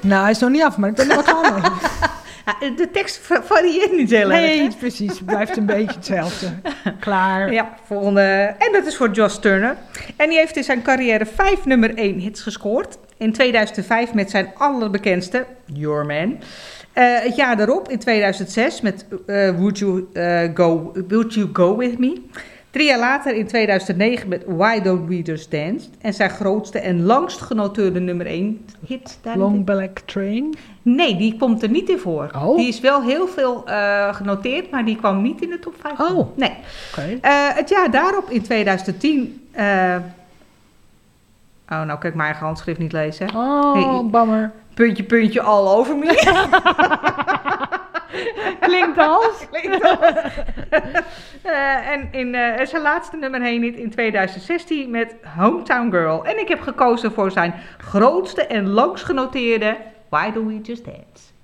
Nou, hij is nog niet af, maar ik ben er wel klaar mee. Ja, de tekst varieert niet heel erg. Nee, hè? precies. Het blijft een beetje hetzelfde. Klaar. Ja, volgende. En dat is voor Josh Turner. En die heeft in zijn carrière 5 nummer 1 hits gescoord. In 2005 met zijn allerbekendste, Your Man. Het jaar daarop, in 2006, met Would You Go With Me. 3 jaar later, in 2009, met Why Don't We Just Dance. En zijn grootste en langst genoteerde nummer 1 hit. Long Black Train. Nee, die komt er niet in voor. Oh. Die is wel heel veel genoteerd, maar die kwam niet in de top 5. Oh. Nee. Oké. Het jaar daarop, in 2010... nou kan ik mijn eigen handschrift niet lezen. Oh, Hey. bammer. Puntje, puntje, all over me. Klinkt als. En in zijn laatste nummer 1 hit in 2016 met Hometown Girl. En ik heb gekozen voor zijn grootste en langst genoteerde Why Don't We Just Dance.